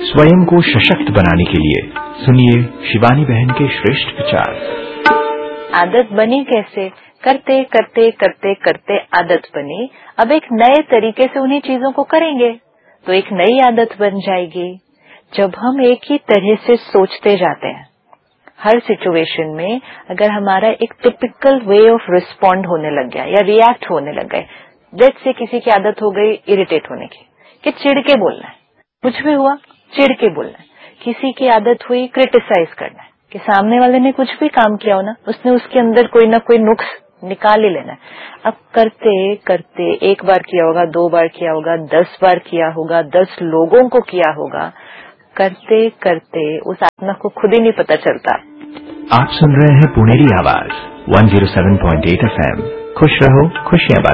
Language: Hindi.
स्वयं को सशक्त बनाने के लिए सुनिए शिवानी बहन के श्रेष्ठ विचार। आदत बनी कैसे? करते करते करते करते आदत बनी। अब एक नए तरीके से उन्हीं चीजों को करेंगे तो एक नई आदत बन जाएगी। जब हम एक ही तरह से सोचते जाते हैं हर सिचुएशन में, अगर हमारा एक टिपिकल वे ऑफ रिस्पॉन्ड होने लग गया या रिएक्ट होने लग गए, जैसे से किसी की आदत हो गई इरिटेट होने की कि चिढ़ के बोलना है, कुछ भी हुआ चिढ़ के बोलना है। किसी की आदत हुई क्रिटिसाइज करना है कि सामने वाले ने कुछ भी काम किया हो ना, उसने उसके अंदर कोई ना कोई नुक्स निकाल ही लेना है। अब करते करते एक बार किया होगा, 2 बार किया होगा, 10 बार किया होगा, 10 लोगों को किया होगा, करते करते उस आत्मा को खुद ही नहीं पता चलता। आप सुन रहे हैं पुनेरी आवाज 107.8 FM। खुश रहो, खुशियां बांटो।